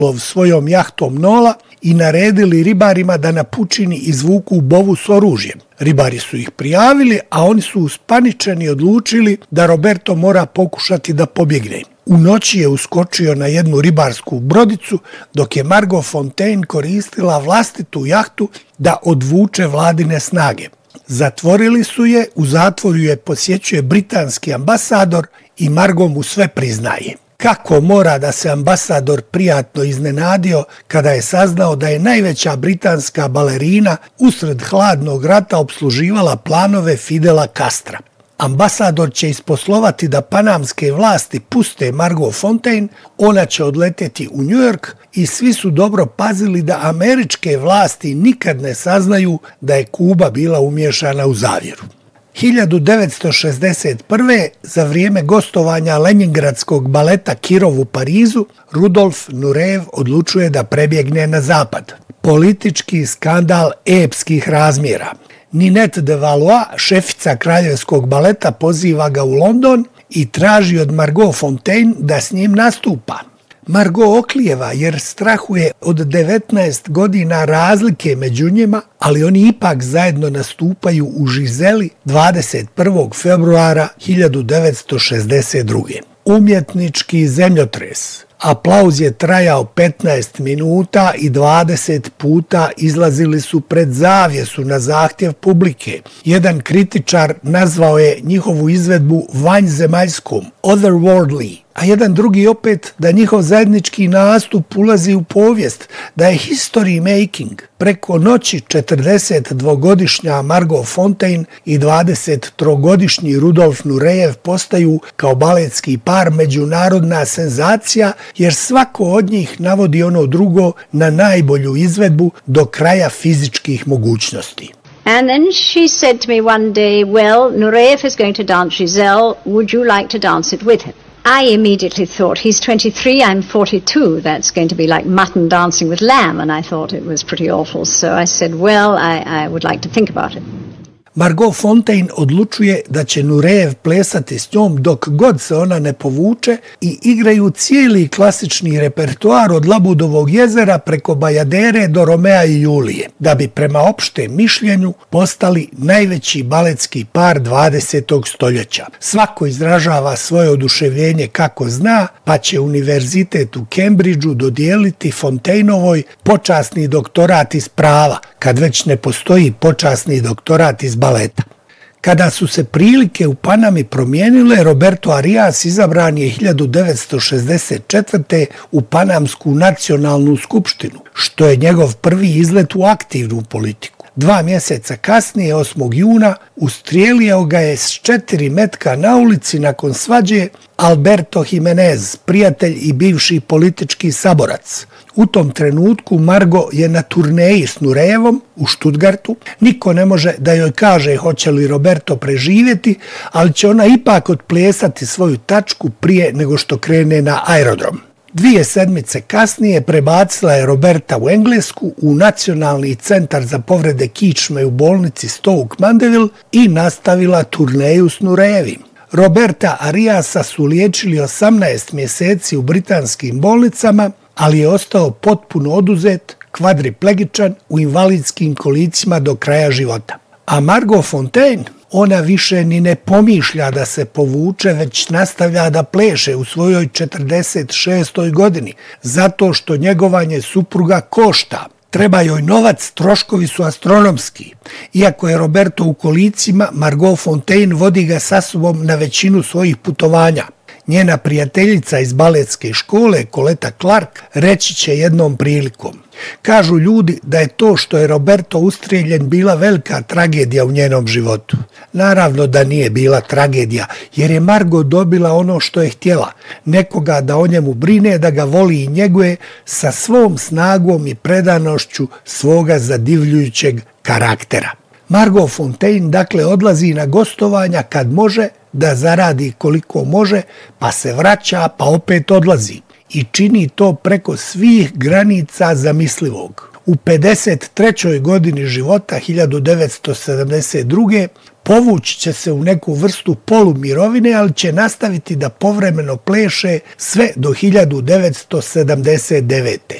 svojom jahtom Nola i naredili ribarima da na pučini izvuku bovu s oružjem. Ribari su ih prijavili, a oni su uspaničeni odlučili da Roberto mora pokušati da pobjegne. U noći je uskočio na jednu ribarsku brodicu, dok je Margot Fontaine koristila vlastitu jahtu da odvuče vladine snage. Zatvorili su je, u zatvoru je posjećuje britanski ambasador i Margot mu sve priznaje. Kako mora da se ambasador prijatno iznenadio kada je saznao da je najveća britanska balerina usred hladnog rata opsluživala planove Fidela Castra. Ambasador će isposlovati da panamske vlasti puste Margot Fontaine, ona će odleteti u New York i svi su dobro pazili da američke vlasti nikad ne saznaju da je Kuba bila umiješana u zavjeru. 1961. za vrijeme gostovanja Leningradskog baleta Kirov u Parizu, Rudolf Nurejev odlučuje da prebjegne na zapad. Politički skandal epskih razmjera. Ninette de Valois, šefica kraljevskog baleta, poziva ga u London i traži od Margot Fontaine da s njim nastupa. Margot oklijeva jer strahuje od 19 godina razlike među njima, ali oni ipak zajedno nastupaju u Žizeli 21. februara 1962. Umjetnički zemljotres. Aplauz je trajao 15 minuta i 20 puta izlazili su pred zavjesu na zahtjev publike. Jedan kritičar nazvao je njihovu izvedbu vanzemaljskom, otherworldly, a jedan drugi opet da njihov zajednički nastup ulazi u povijest, da je history making. Preko noći 42-godišnja Margot Fontaine i 23-godišnji Rudolf Nurejev postaju kao baletski par međunarodna senzacija, jer svako od njih navodi ono drugo na najbolju izvedbu do kraja fizičkih mogućnosti. And then she said to me one day, well, Nureyev is going to dance Giselle, would you like to dance it with him? I immediately thought, he's 23, I'm 42, that's going to be like mutton dancing with lamb, and I thought it was pretty awful. So I said, well, I would like to think about it. Margot Fontaine odlučuje da će Nurejev plesati s njom dok god se ona ne povuče i igraju cijeli klasični repertoar od Labudovog jezera preko Bajadere do Romea i Julije, da bi prema opštem mišljenju postali najveći baletski par 20. stoljeća. Svako izražava svoje oduševljenje kako zna, pa će Univerzitet u Cambridgeu dodijeliti Fontainovoj počasni doktorat iz prava, kad već ne postoji počasni doktorat iz baleta. Kada su se prilike u Panami promijenile, Roberto Arias izabran je 1964. u Panamsku nacionalnu skupštinu, što je njegov prvi izlet u aktivnu politiku. 2 mjeseca kasnije, 8. juna, ustrijelio ga je s 4 metka na ulici nakon svađe Alberto Jimenez, prijatelj i bivši politički saborac. U tom trenutku Margot je na turneji s Nurejevom u Stuttgartu. Niko ne može da joj kaže hoće li Roberto preživjeti, ali će ona ipak otplesati svoju tačku prije nego što krene na aerodrom. 2 sedmice kasnije prebacila je Roberta u Englesku u Nacionalni centar za povrede kičme u bolnici Stoke Mandeville i nastavila turneju s Nurejevim. Roberta Ariasa su liječili 18 mjeseci u britanskim bolnicama, ali je ostao potpuno oduzet, kvadriplegičan, u invalidskim kolicima do kraja života. A Margot Fontaine, ona više ni ne pomišlja da se povuče, već nastavlja da pleše u svojoj 46. godini, zato što njegovanje supruga košta. Treba joj novac, troškovi su astronomski. Iako je Roberto u kolicima, Margot Fontaine vodi ga sa sobom na većinu svojih putovanja. Njena prijateljica iz baletske škole, Coletta Clark, reći će jednom prilikom: kažu ljudi da je to što je Roberto ustrijeljen bila velika tragedija u njenom životu. Naravno da nije bila tragedija, jer je Margot dobila ono što je htjela, nekoga da o njemu brine, da ga voli i njeguje sa svom snagom i predanošću svoga zadivljujućeg karaktera. Margot Fontaine dakle odlazi na gostovanja kad može, da zaradi koliko može, pa se vraća, pa opet odlazi. I čini to preko svih granica zamislivog. U 53. godini života, 1972. Povući će se u neku vrstu polumirovine, ali će nastaviti da povremeno pleše sve do 1979.